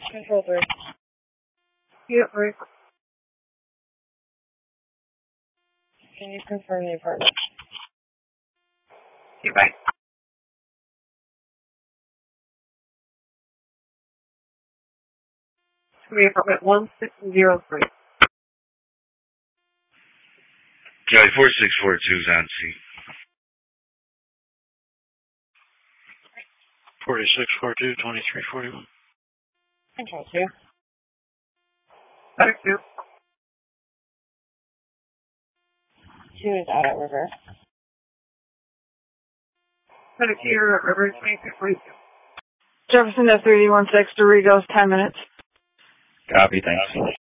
Control 3. Yep, right. Can you confirm the apartment? Okay, bye. Apartment 1603. Charlie 4642 is on scene. 4642, 2341. Control 2. Better 2. 2 is out at River. Better 2, you're at River 2642. Jefferson F3D16, Doritos, 10 minutes. Copy, thanks.